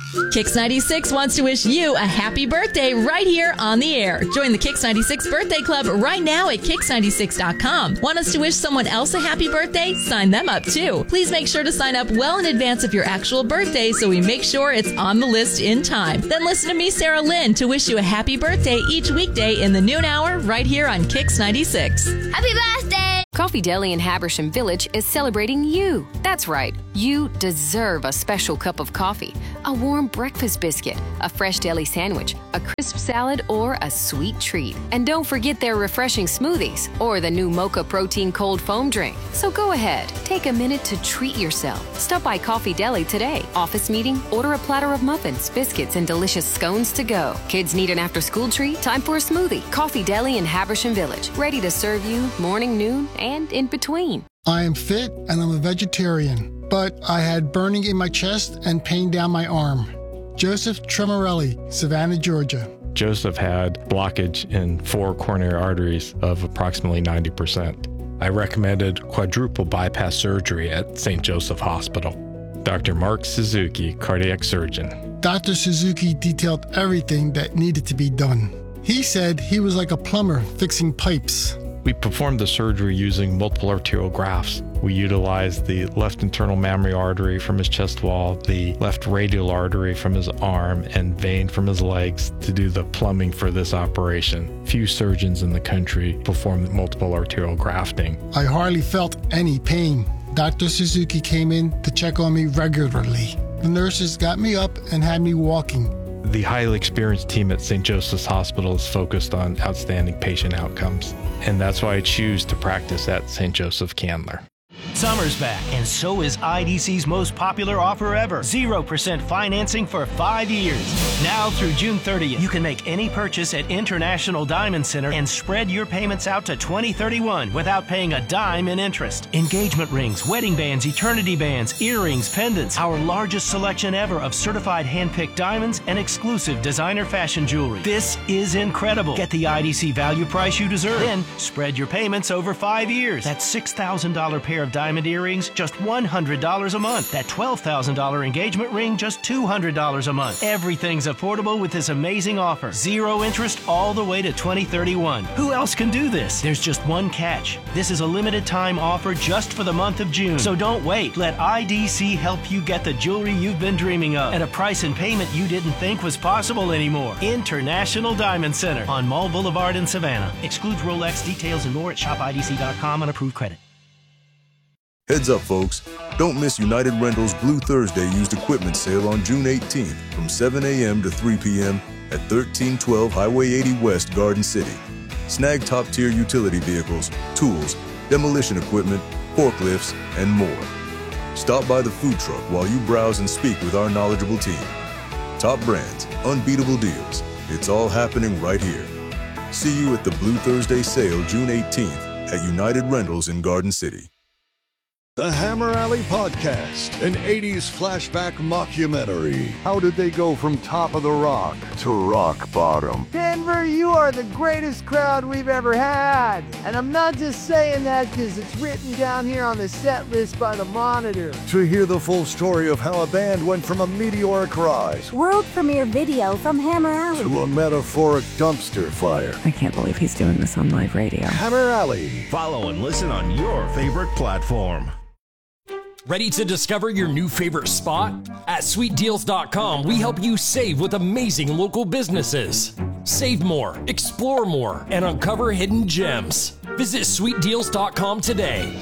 Kix 96 wants to wish you a happy birthday right here on the air. Join the Kix 96 Birthday Club right now at Kix96.com. Want us to wish someone else a happy birthday? Sign them up too. Please make sure to sign up well in advance of your actual birthday so we make sure it's on the list in time. Then listen to me, Sarah Lynn, to wish you a happy birthday each weekday in the noon hour right here on Kix 96. Happy birthday! Coffee Deli in Habersham Village is celebrating you. That's right. You deserve a special cup of coffee, a warm breakfast biscuit, a fresh deli sandwich, a crisp salad, or a sweet treat. And don't forget their refreshing smoothies or the new Mocha Protein Cold Foam drink. So go ahead, take a minute to treat yourself. Stop by Coffee Deli today. Office meeting? Order a platter of muffins, biscuits, and delicious scones to go. Kids need an after-school treat? Time for a smoothie. Coffee Deli in Habersham Village. Ready to serve you morning, noon, and in between. I am fit and I'm a vegetarian, but I had burning in my chest and pain down my arm. Joseph Tremorelli, Savannah, Georgia. Joseph had blockage in 4 coronary arteries of approximately 90%. I recommended quadruple bypass surgery at St. Joseph Hospital. Dr. Mark Suzuki, cardiac surgeon. Dr. Suzuki detailed everything that needed to be done. He said he was like a plumber fixing pipes. We performed the surgery using multiple arterial grafts. We utilized the left internal mammary artery from his chest wall, the left radial artery from his arm, and vein from his legs to do the plumbing for this operation. Few surgeons in the country performed multiple arterial grafting. I hardly felt any pain. Dr. Suzuki came in to check on me regularly. The nurses got me up and had me walking. The highly experienced team at St. Joseph's Hospital is focused on outstanding patient outcomes, and that's why I choose to practice at St. Joseph Candler. Summer's back, and so is IDC's most popular offer ever. 0% financing for 5 years. Now through June 30th, you can make any purchase at International Diamond Center and spread your payments out to 2031 without paying a dime in interest. Engagement rings, wedding bands, eternity bands, earrings, pendants, our largest selection ever of certified hand-picked diamonds and exclusive designer fashion jewelry. This is incredible. Get the IDC value price you deserve. Then spread your payments over 5 years. That $6,000 pair of diamond earrings, just $100 a month. That $12,000 engagement ring, just $200 a month. Everything's affordable with this amazing offer. 0 interest all the way to 2031. Who else can do this? There's just one catch. This is a limited time offer just for the month of June. So don't wait. Let IDC help you get the jewelry you've been dreaming of at a price and payment you didn't think was possible anymore. International Diamond Center on Mall Boulevard in Savannah. Excludes Rolex. Details and more at shopidc.com on approved credit. Heads up, folks. Don't miss United Rentals Blue Thursday used equipment sale on June 18th from 7 a.m. to 3 p.m. at 1312 Highway 80 West, Garden City. Snag top-tier utility vehicles, tools, demolition equipment, forklifts, and more. Stop by the food truck while you browse and speak with our knowledgeable team. Top brands, unbeatable deals. It's all happening right here. See you at the Blue Thursday sale June 18th at United Rentals in Garden City. The Hammer Alley Podcast, an 80s flashback mockumentary. How did they go from top of the rock to rock bottom? Denver, you are the greatest crowd we've ever had. And I'm not just saying that because it's written down here on the set list by the Monitor. To hear the full story of how a band went from a meteoric rise, world premiere video from Hammer Alley, to a metaphoric dumpster fire. I can't believe he's doing this on live radio. Hammer Alley. Follow and listen on your favorite platform. Ready to discover your new favorite spot? At SweetDeals.com, we help you save with amazing local businesses. Save more, explore more, and uncover hidden gems. Visit SweetDeals.com today.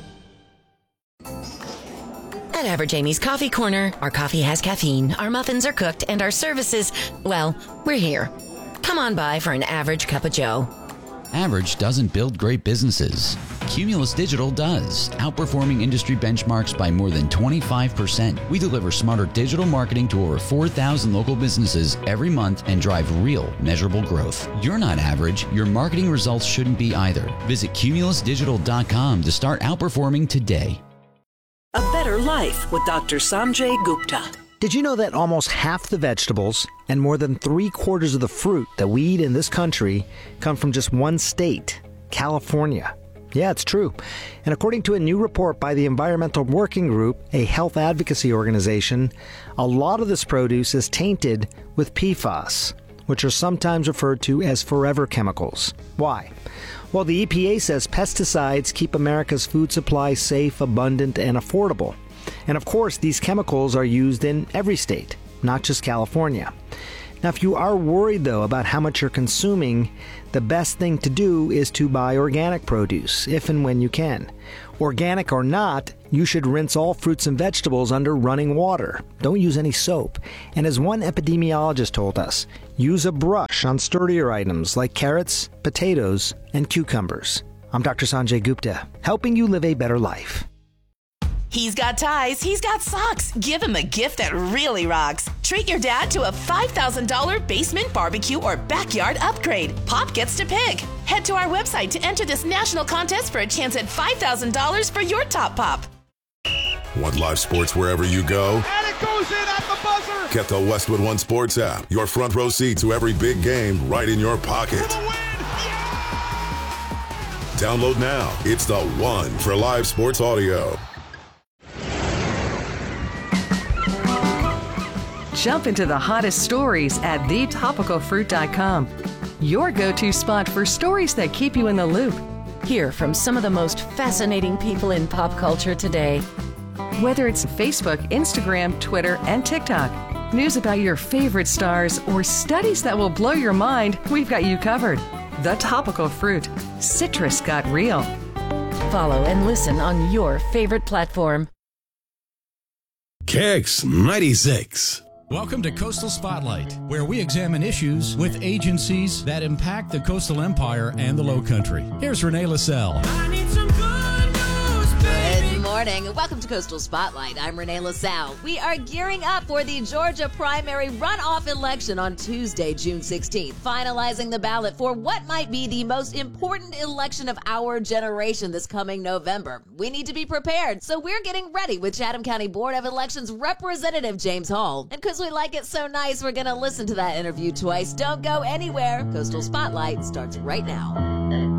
At Average Amy's Coffee Corner, our coffee has caffeine, our muffins are cooked, and our services, well, we're here. Come on by for an average cup of joe. Average doesn't build great businesses. Cumulus Digital does, outperforming industry benchmarks by more than 25%. We deliver smarter digital marketing to over 4,000 local businesses every month and drive real, measurable growth. You're not average. Your marketing results shouldn't be either. Visit cumulusdigital.com to start outperforming today. A Better Life with Dr. Sanjay Gupta. Did you know that almost half the vegetables and more than 3/4 of the fruit that we eat in this country come from just one state, California? Yeah, it's true. And according to a new report by the Environmental Working Group, a health advocacy organization, a lot of this produce is tainted with PFAS, which are sometimes referred to as forever chemicals. Why? Well, the EPA says pesticides keep America's food supply safe, abundant, and affordable. And of course, these chemicals are used in every state, not just California. Now, if you are worried, though, about how much you're consuming, the best thing to do is to buy organic produce, if and when you can. Organic or not, you should rinse all fruits and vegetables under running water. Don't use any soap. And as one epidemiologist told us, use a brush on sturdier items like carrots, potatoes, and cucumbers. I'm Dr. Sanjay Gupta, helping you live a better life. He's got ties, he's got socks. Give him a gift that really rocks. Treat your dad to a $5,000 basement barbecue or backyard upgrade. Pop gets to pick. Head to our website to enter this national contest for a chance at $5,000 for your top pop. Want live sports wherever you go? And it goes in at the buzzer! Get the Westwood One Sports app. Your front row seat to every big game right in your pocket. For the win! Download now. It's the one for live sports audio. Jump into the hottest stories at thetopicalfruit.com. Your go-to spot for stories that keep you in the loop. Hear from some of the most fascinating people in pop culture today. Whether it's Facebook, Instagram, Twitter, and TikTok, news about your favorite stars, or studies that will blow your mind, we've got you covered. The Topical Fruit. Citrus got real. Follow and listen on your favorite platform. Kicks 96. Welcome to Coastal Spotlight, where we examine issues with agencies that impact the coastal empire and the Low Country. Here's Renee LaSalle. Good morning. Welcome to Coastal Spotlight. I'm Renee LaSalle. We are gearing up for the Georgia primary runoff election on Tuesday, June 16th, finalizing the ballot for what might be the most important election of our generation this coming November. We need to be prepared, so we're getting ready with Chatham County Board of Elections Representative James Hall. And because we like it so nice, we're going to listen to that interview twice. Don't go anywhere. Coastal Spotlight starts right now.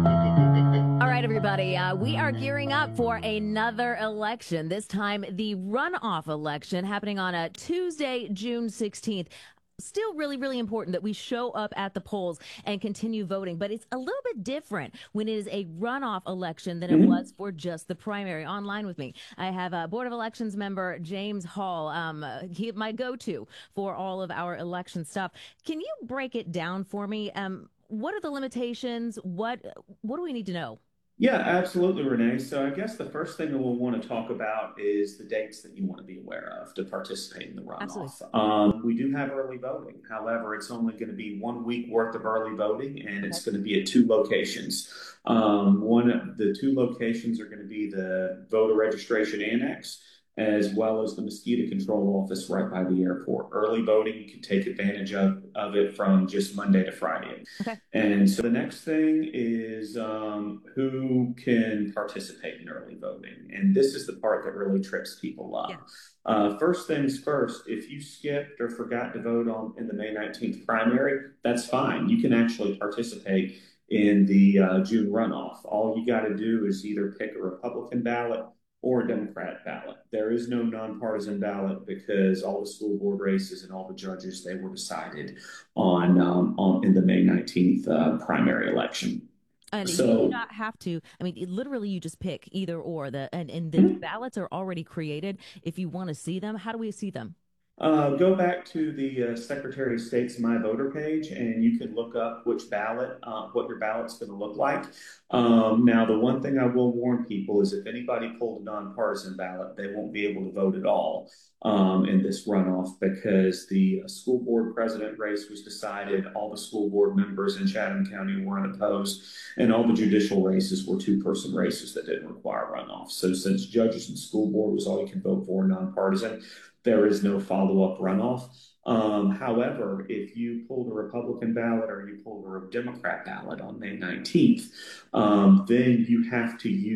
All right, everybody, we are gearing up for another election, this time the runoff election happening on a Tuesday, June 16th. Still really, really important that we show up at the polls and continue voting, but it's a little bit different when it is a runoff election than it was for just the primary. Online with me, I have Board of Elections member James Hall. He my go-to for all of our election stuff. Can you break it down for me? What are the limitations? What do we need to know? Yeah, absolutely, Renee. So I guess the first thing that we'll want to talk about is the dates that you want to be aware of to participate in the runoff. We do have early voting. However, it's only going to be 1 week worth of early voting, and it's going to be at 2 locations. One of the 2 locations are going to be the voter registration annex, as well as the mosquito control office right by the airport. Early voting, you can take advantage of it from just Monday to Friday. Okay. And so the next thing is who can participate in early voting. And this is the part that really trips people up. Yeah. First things first, if you skipped or forgot to vote in the May 19th primary, that's fine. You can actually participate in the June runoff. All you got to do is either pick a Republican ballot or a Democrat ballot. There is no nonpartisan ballot because all the school board races and all the judges, they were decided on in the May 19th primary election. And so, you do not have to, I mean, literally you just pick either or, and the ballots are already created. If you want to see them, how do we see them? Go back to the Secretary of State's My Voter page, and you can look up which ballot, what your ballot's going to look like. Now, the one thing I will warn people is if anybody pulled a nonpartisan ballot, they won't be able to vote at all in this runoff because the school board president race was decided, all the school board members in Chatham County were unopposed, and all the judicial races were 2-person races that didn't require runoff. So since judges and school board was all you can vote for nonpartisan, there is no follow-up runoff. However, if you pulled a Republican ballot or you pulled a Democrat ballot on May 19th, then you have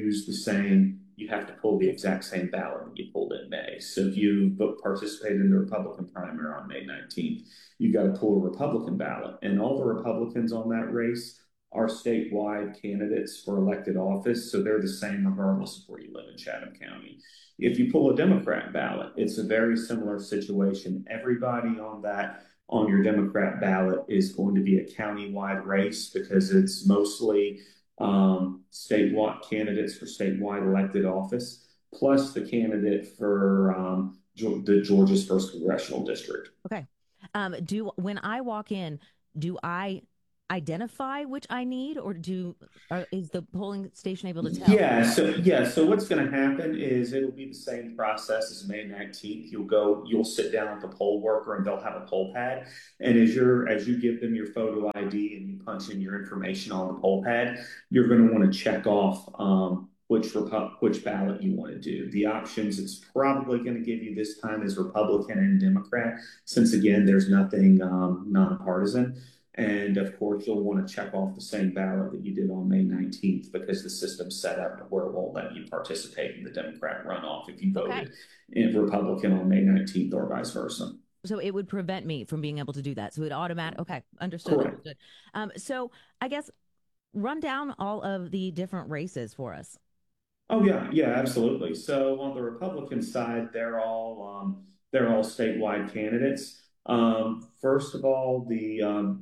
to pull the exact same ballot that you pulled in May. So if you participated in the Republican primary on May 19th, you got to pull a Republican ballot. And all the Republicans on that race are statewide candidates for elected office, so they're the same regardless of where you live in Chatham County. If you pull a Democrat ballot, it's a very similar situation. Everybody on your Democrat ballot is going to be a county-wide race because it's mostly statewide candidates for statewide elected office, plus the candidate for the Georgia's first congressional district. Okay. When I walk in, do I identify which I need, or is the polling station able to tell? So what's going to happen is it'll be the same process as May 19th. You'll sit down with the poll worker and they'll have a poll pad. And as you give them your photo ID and you punch in your information on the poll pad, you're going to want to check off which ballot you want to do. The options it's probably going to give you this time is Republican and Democrat, since again, there's nothing nonpartisan. And of course, you'll want to check off the same ballot that you did on May 19th because the system's set up to where it won't let you participate in the Democrat runoff if you voted in Republican on May 19th or vice versa. So it would prevent me from being able to do that. So it automatic. Okay, understood. Correct. Understood. So I guess run down all of the different races for us. Oh yeah, absolutely. So on the Republican side, they're all statewide candidates. First of all, the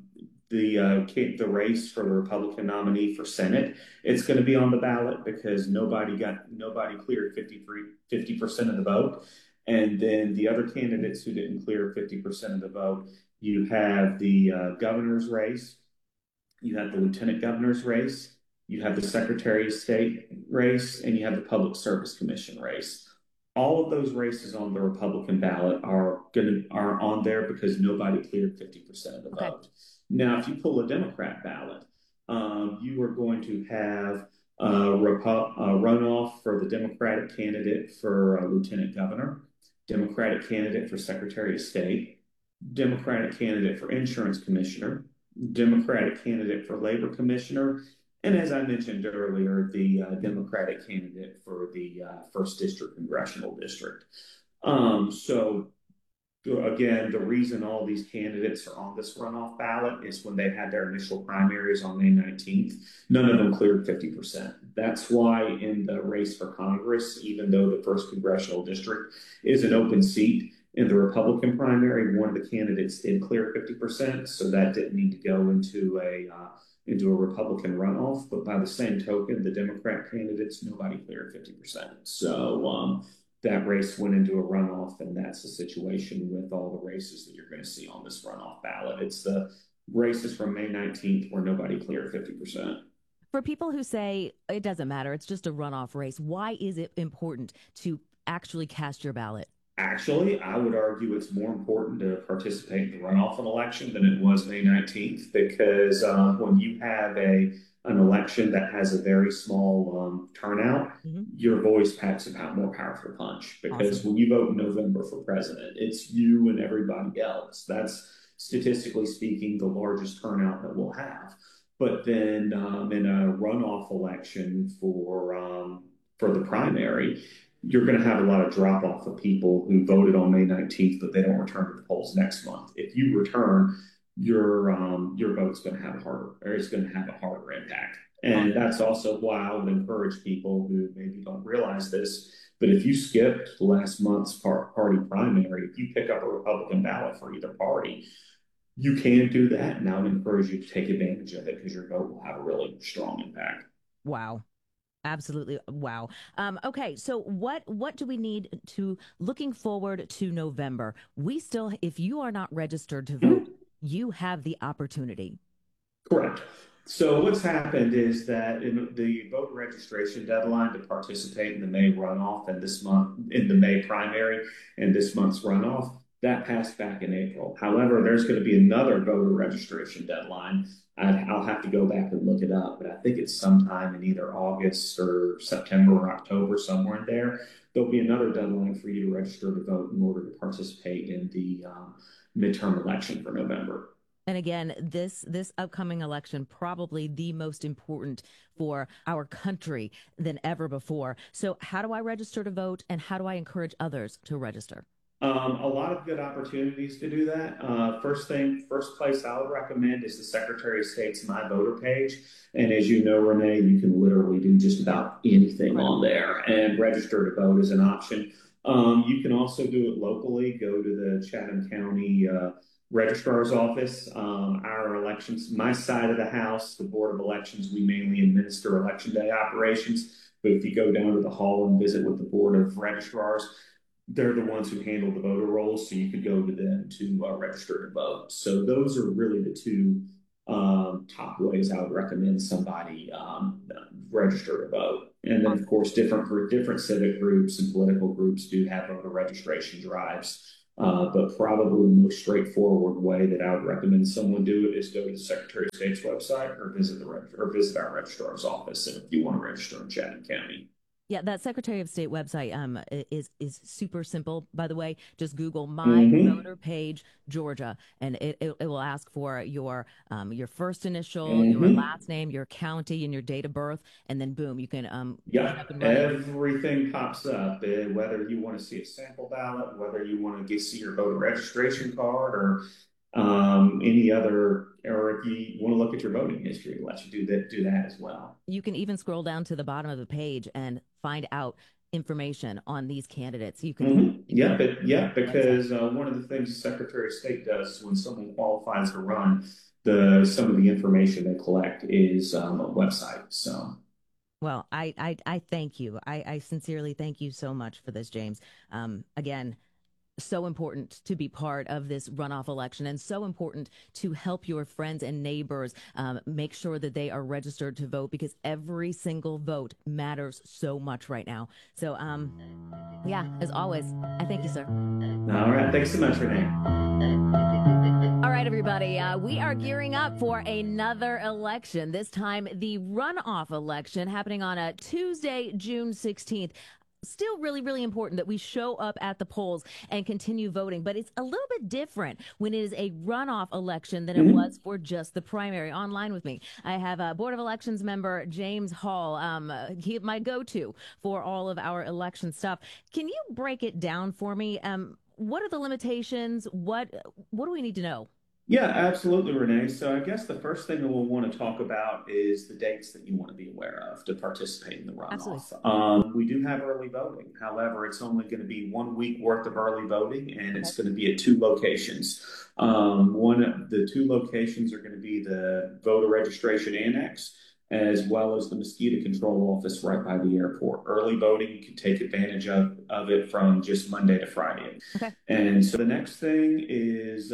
race for the Republican nominee for Senate, it's going to be on the ballot because nobody cleared 50% of the vote. And then the other candidates who didn't clear 50% of the vote, you have the governor's race, you have the lieutenant governor's race, you have the Secretary of State race, and you have the Public Service Commission race. All of those races on the Republican ballot are on there because nobody cleared 50% of the vote. Now, if you pull a Democrat ballot, you are going to have a runoff for the Democratic candidate for lieutenant governor, Democratic candidate for Secretary of State, Democratic candidate for insurance commissioner, Democratic candidate for labor commissioner, and as I mentioned earlier, the Democratic candidate for the first district congressional district. So again, the reason all these candidates are on this runoff ballot is when they had their initial primaries on May 19th, none of them cleared 50%. That's why in the race for Congress, even though the first congressional district is an open seat, in the Republican primary, one of the candidates did clear 50%, so that didn't need to go into a Republican runoff. But by the same token, the Democrat candidates, nobody cleared 50%. So that race went into a runoff, and that's the situation with all the races that you're going to see on this runoff ballot. It's the races from May 19th where nobody cleared 50%. For people who say it doesn't matter, it's just a runoff race, why is it important to actually cast your ballot? Actually, I would argue it's more important to participate in the runoff election than it was May 19th, because when you have an election that has a very small turnout, your voice packs a more powerful punch. Because when you vote in November for president, it's you and everybody else. That's statistically speaking the largest turnout that we'll have. But then in a runoff election for the primary, you're going to have a lot of drop off of people who voted on May 19th, but they don't return to the polls next month. If you return, your vote's going to have a harder impact. And that's also why I would encourage people who maybe don't realize this, but if you skipped last month's party primary, if you pick up a Republican ballot for either party, you can do that. And I would encourage you to take advantage of it because your vote will have a really strong impact. Wow. Absolutely. Wow. Okay. So what do we need to, looking forward to November? We still, if you are not registered to vote, you have the opportunity. Correct. So what's happened is that in the voter registration deadline to participate in the May runoff and this month in the May primary and this month's runoff, that passed back in April. However, there's going to be another voter registration deadline. I'll have to go back and look it up, but I think it's sometime in either August or September or October, somewhere in there. There'll be another deadline for you to register to vote in order to participate in the midterm election for November. And again, this upcoming election, probably the most important for our country than ever before. So how do I register to vote, and how do I encourage others to register? A lot of good opportunities to do that. First place I would recommend is the Secretary of State's My Voter page. And as you know, Renee, you can literally do just about anything on there, and register to vote is an option. You can also do it locally. Go to the Chatham County Registrar's Office. Our elections, my side of the house, the Board of Elections, we mainly administer Election Day operations. But if you go down to the hall and visit with the Board of Registrars, they're the ones who handle the voter rolls, so you could go to them to register to vote. So those are really the two top ways I would recommend somebody register to vote. And then, of course, different civic groups and political groups do have voter registration drives. But probably the most straightforward way that I would recommend someone do it is go to the Secretary of State's website or visit our registrar's office if you want to register in Chatham County. Yeah, that Secretary of State website is super simple, by the way. Just Google My Voter Page Georgia, and it will ask for your first initial, your last name, your county, and your date of birth, and then boom, you can everything pops up. Whether you want to see a sample ballot, whether you want to see your voter registration card, or any other, or if you want to look at your voting history, it lets you do that as well. You can even scroll down to the bottom of the page and find out information on these candidates. You can, because one of the things the Secretary of State does is when someone qualifies to run, some of the information they collect is a website. So. Well, I thank you. I sincerely thank you so much for this, James. Again, so important to be part of this runoff election, and so important to help your friends and neighbors make sure that they are registered to vote, because every single vote matters so much right now. So, yeah, as always, I thank you, sir. All right. Thanks so much, Renee. All right, everybody. We are gearing up for another election, this time the runoff election happening on a Tuesday, June 16th. Still really, really important that we show up at the polls and continue voting. But it's a little bit different when it is a runoff election than it was for just the primary. Online with me, I have Board of Elections member James Hall. He my go-to for all of our election stuff. Can you break it down for me? What are the limitations? What do we need to know? Yeah, absolutely, Renee. So I guess the first thing that we'll want to talk about is the dates that you want to be aware of to participate in the runoff. We do have early voting. However, it's only going to be 1 week worth of early voting, and it's going to be at 2 locations. One of the 2 locations are going to be the voter registration annex, as well as the mosquito control office right by the airport. Early voting, you can take advantage of it from just Monday to Friday. Okay. And so the next thing is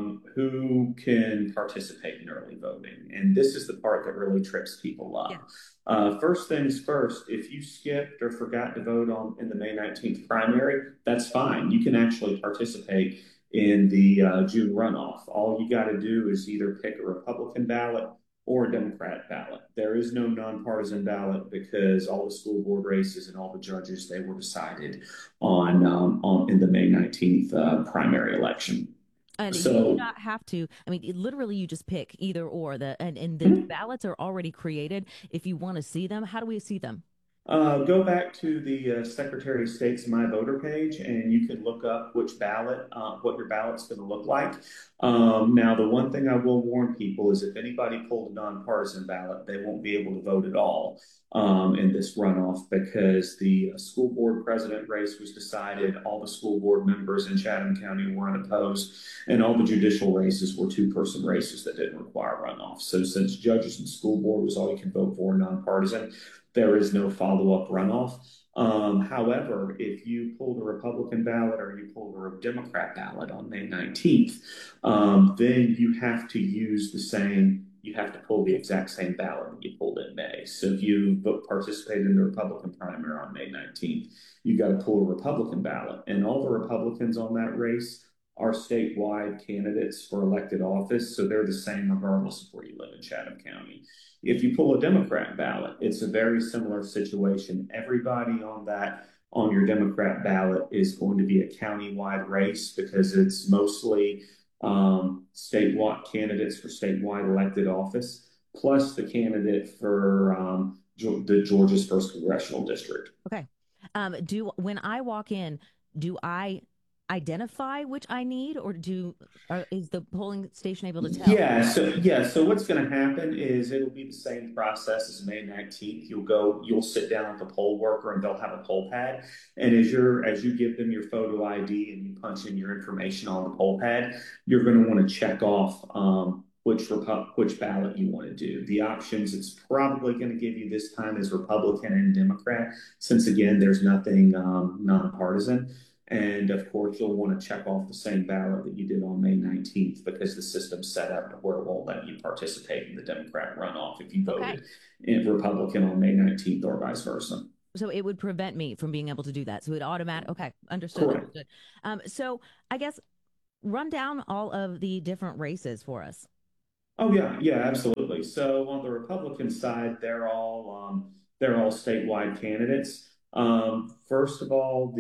who can participate in early voting. And this is the part that really trips people up. Yeah. First things first, if you skipped or forgot to vote in the May 19th primary, that's fine. You can actually participate in the June runoff. All you got to do is either pick a Republican ballot or a Democrat ballot. There is no nonpartisan ballot because all the school board races and all the judges, they were decided on in the May 19th primary election. And you do not have to, I mean, literally you just pick either or. And the ballots are already created. If you want to see them, how do we see them? Go back to the Secretary of State's My Voter page, and you can look up which ballot, what your ballot's going to look like. Now, the one thing I will warn people is if anybody pulled a nonpartisan ballot, they won't be able to vote at all in this runoff, because the school board president race was decided. All the school board members in Chatham County were unopposed, and all the judicial races were 2-person races that didn't require runoff. So since judges and school board was all you can vote for nonpartisan, there is no follow-up runoff. However, if you pulled a Republican ballot or you pulled a Democrat ballot on May 19th, then you have to pull the exact same ballot that you pulled in May. So if you participated in the Republican primary on May 19th, you got to pull a Republican ballot. And all the Republicans on that race are statewide candidates for elected office, so they're the same regardless of where you live in Chatham County. If you pull a Democrat ballot, it's a very similar situation. Everybody on your Democrat ballot is going to be a county-wide race because it's mostly statewide candidates for statewide elected office, plus the candidate for the Georgia's 1st Congressional District. Okay. When I walk in, do I identify which I need, or is the polling station able to tell? So what's going to happen is it'll be the same process as May 19th. You'll sit down with the poll worker, and they'll have a poll pad. And as you give them your photo ID and you punch in your information on the poll pad, you're going to want to check off which ballot you want to do. The options it's probably going to give you this time is Republican and Democrat, since again there's nothing nonpartisan. And of course, you'll want to check off the same ballot that you did on May 19th, because the system's set up to where it won't let you participate in the Democrat runoff if you voted in Republican on May 19th or vice versa. So it would prevent me from being able to do that. So it automatic. Okay, understood. Correct. Understood. So I guess run down all of the different races for us. Oh yeah, absolutely. So on the Republican side, they're all statewide candidates. First of all,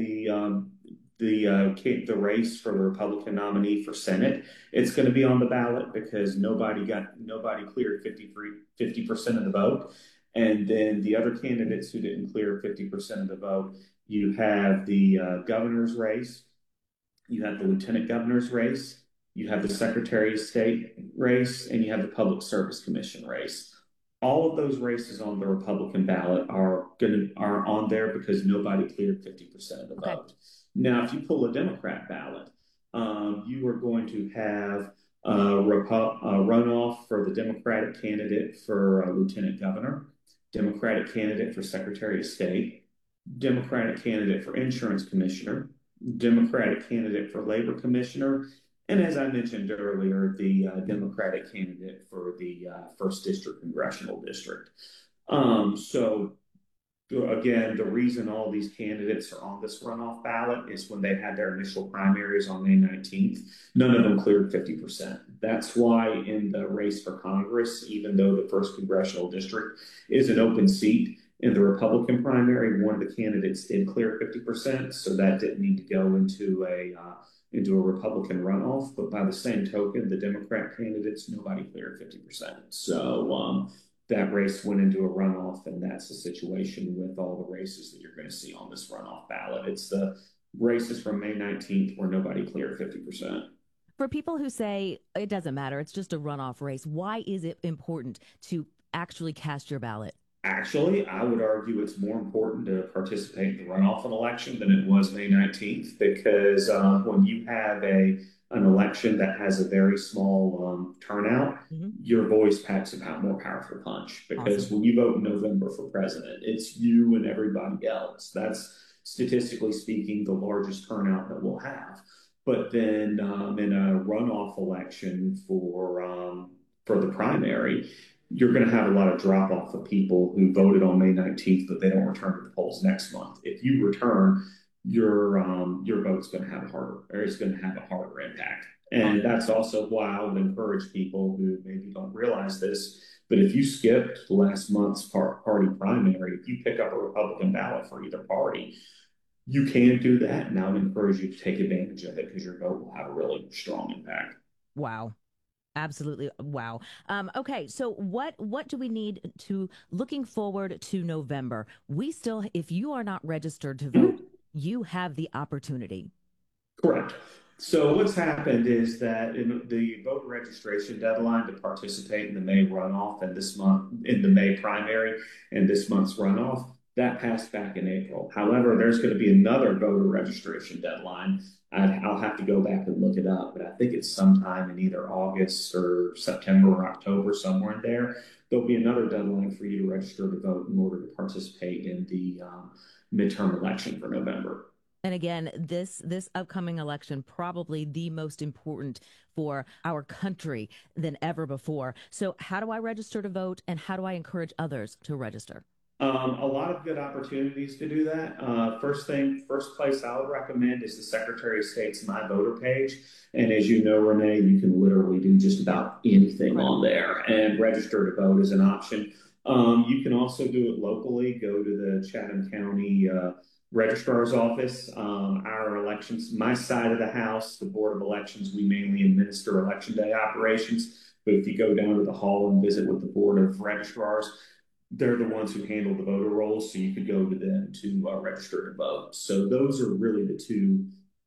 the race for the Republican nominee for Senate, it's going to be on the ballot because nobody cleared 50% of the vote. And then the other candidates who didn't clear 50% of the vote, you have the governor's race, you have the lieutenant governor's race, you have the Secretary of State race, and you have the Public Service Commission race. All of those races on the Republican ballot are on there because nobody cleared 50% of the vote. Now, if you pull a Democrat ballot, you are going to have a runoff for the Democratic candidate for lieutenant governor, Democratic candidate for Secretary of State, Democratic candidate for insurance commissioner, Democratic candidate for labor commissioner, and as I mentioned earlier, the Democratic candidate for the 1st District Congressional District. So again, the reason all these candidates are on this runoff ballot is when they had their initial primaries on May 19th, none of them cleared 50%. That's why in the race for Congress, even though the 1st Congressional District is an open seat, in the Republican primary, one of the candidates did clear 50%, so that didn't need to go into a Republican runoff. But by the same token, the Democrat candidates, nobody cleared 50%. So that race went into a runoff, and that's the situation with all the races that you're going to see on this runoff ballot. It's the races from May 19th where nobody cleared 50%. For people who say it doesn't matter, it's just a runoff race, why is it important to actually cast your ballot? Actually, I would argue it's more important to participate in the runoff election than it was May 19th, because when you have an election that has a very small turnout, your voice packs a more powerful punch. Because when you vote in November for president, it's you and everybody else. That's statistically speaking the largest turnout that we'll have. But then in a runoff election for the primary, you're going to have a lot of drop off of people who voted on May 19th, but they don't return to the polls next month. If you return, your vote's going to have it's going to have a harder impact. And that's also why I would encourage people who maybe don't realize this, but if you skipped last month's party primary, if you pick up a Republican ballot for either party, you can do that. And I would encourage you to take advantage of it because your vote will have a really strong impact. Wow. Absolutely. Wow. Okay. So what do we need to looking forward to November? If you are not registered to vote, you have the opportunity. Correct. So what's happened is that in the voter registration deadline to participate in the May runoff and in the May primary and this month's runoff, that passed back in April. However, there's going to be another voter registration deadline. I'll have to go back and look it up, but I think it's sometime in either August or September or October, somewhere in there. There'll be another deadline for you to register to vote in order to participate in the midterm election for November. And again, this upcoming election, probably the most important for our country than ever before. So how do I register to vote, and how do I encourage others to register? A lot of good opportunities to do that. First place I would recommend is the Secretary of State's My Voter page. And as you know, Renee, you can literally do just about anything on there, and register to vote is an option. You can also do it locally. Go to the Chatham County Registrar's Office. Our elections, my side of the house, the Board of Elections, we mainly administer Election Day operations. But if you go down to the hall and visit with the Board of Registrars, they're the ones who handle the voter rolls, so you could go to them to register to vote. So those are really the two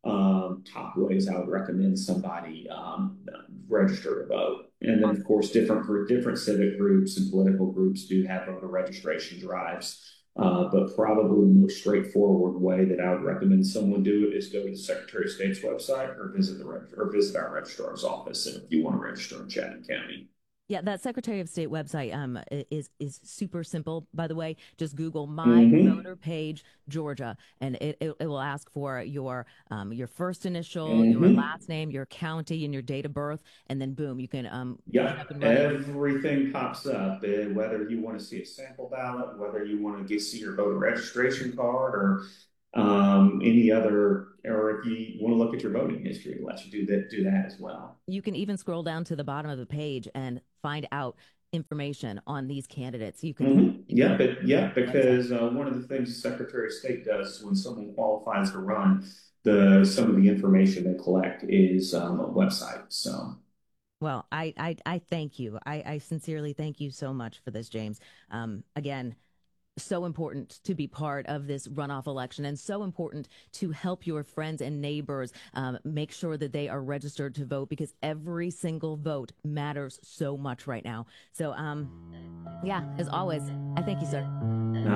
top ways I would recommend somebody register to vote. And then, of course, different civic groups and political groups do have voter registration drives. But probably the most straightforward way that I would recommend someone do it is go to the Secretary of State's website or visit our registrar's office if you want to register in Chatham County. Yeah, that Secretary of State website is super simple, by the way. Just Google My Voter Page Georgia, and it will ask for your first initial, your last name, your county, and your date of birth, and then boom, you can everything pops up. Whether you want to see a sample ballot, whether you want to see your voter registration card, or any other, or if you want to look at your voting history, it lets you do that as well. You can even scroll down to the bottom of the page and find out information on these candidates. You can, because one of the things the Secretary of State does is when someone qualifies to run, some of the information they collect is a website. So. Well, I thank you. I sincerely thank you so much for this, James. Again, so important to be part of this runoff election, and so important to help your friends and neighbors make sure that they are registered to vote, because every single vote matters so much right now. So, yeah, as always, I thank you, sir.